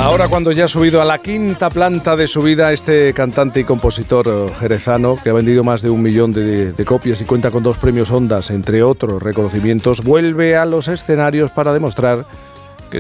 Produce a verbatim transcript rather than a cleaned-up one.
Ahora, cuando ya ha subido a la quinta planta de su vida, este cantante y compositor jerezano, que ha vendido más de un millón de, de copias y cuenta con dos premios Ondas, entre otros reconocimientos, vuelve a los escenarios para demostrar